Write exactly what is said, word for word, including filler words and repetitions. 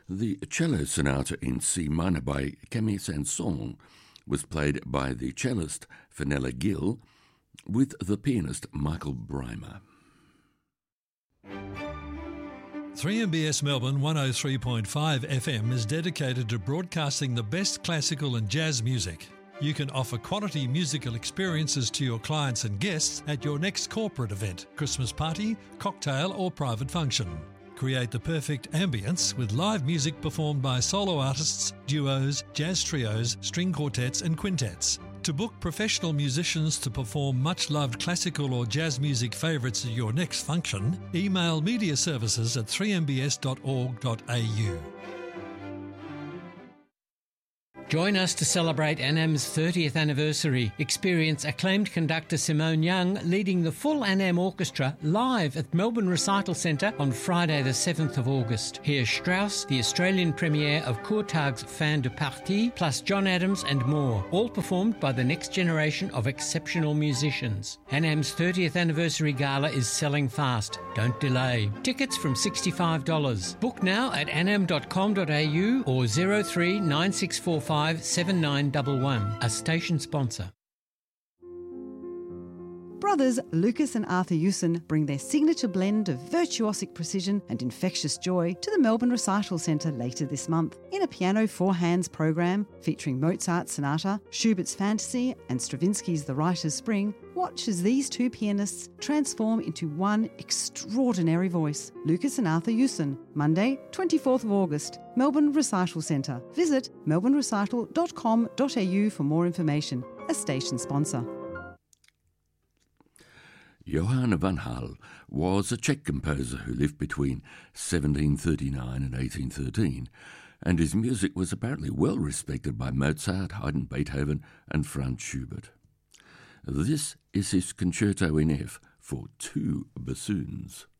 The cello sonata in C minor by Camille Saint-Saëns was played by the cellist Fenella Gill with the pianist Michael Brymer. three M B S Melbourne one oh three point five F M is dedicated to broadcasting the best classical and jazz music. You can offer quality musical experiences to your clients and guests at your next corporate event, Christmas party, cocktail or private function. Create the perfect ambience with live music performed by solo artists, duos, jazz trios, string quartets and quintets. To book professional musicians to perform much-loved classical or jazz music favourites at your next function, email media services at three m b s dot org dot a u. Join us to celebrate A N A M's thirtieth anniversary. Experience acclaimed conductor Simone Young leading the full A N A M Orchestra live at Melbourne Recital Centre on Friday the seventh of August. Hear Strauss, the Australian premiere of Courtag's Fin de Partie, plus John Adams and more, all performed by the next generation of exceptional musicians. A N A M's thirtieth anniversary gala is selling fast. Don't delay. Tickets from sixty-five dollars. Book now at anam dot com dot a u or zero three nine six four five seven nine one one, a station sponsor. Brothers Lucas and Arthur Hewson bring their signature blend of virtuosic precision and infectious joy to the Melbourne Recital Centre later this month in a piano four hands program featuring Mozart's Sonata, Schubert's Fantasy and Stravinsky's The Writer's Spring. Watch as these two pianists transform into one extraordinary voice. Lucas and Arthur Hewson, Monday, twenty-fourth of August, Melbourne Recital Centre. Visit melbourne recital dot com dot a u for more information, a station sponsor. Johann van Hal was a Czech composer who lived between seventeen thirty-nine and eighteen thirteen, and his music was apparently well respected by Mozart, Haydn, Beethoven and Franz Schubert. This is his Concerto in F for two bassoons.